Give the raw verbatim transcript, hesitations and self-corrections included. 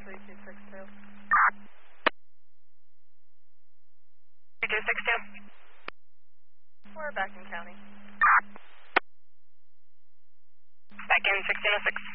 three two six two. three two six two. We're back in county. Back in sixteen oh six.